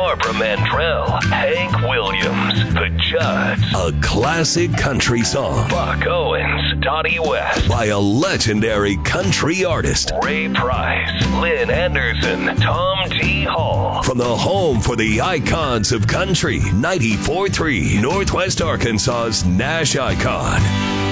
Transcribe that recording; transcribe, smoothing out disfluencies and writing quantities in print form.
Barbara Mandrell, Hank Williams, The Judds, a classic country song, Buck Owens, Donnie West, by a legendary country artist, Ray Price, Lynn Anderson, Tom T. Hall, from the home for the icons of country, 94.3 Northwest Arkansas's Nash Icon.